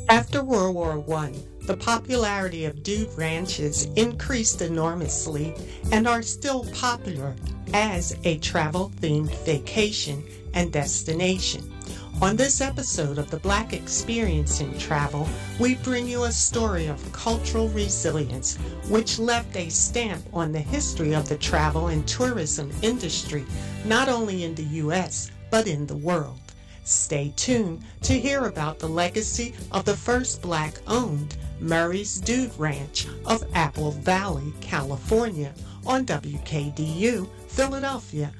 After World War I, the popularity of dude ranches increased enormously and are still popular as a travel-themed vacation and destination. On this episode of the Black Experience in Travel, we bring you a story of cultural resilience which left a stamp on the history of the travel and tourism industry, not only in the U.S., but in the world. Stay tuned to hear about the legacy of the first Black-owned Murray's Dude Ranch of Apple Valley, California, on WKDU, Philadelphia,